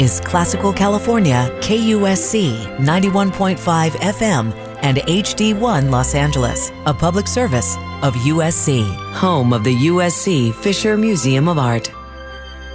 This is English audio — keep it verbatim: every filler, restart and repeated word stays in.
is Classical California, K U S C ninety-one point five F M and H D one Los Angeles, a public service of U S C, home of the U S C Fisher Museum of Art.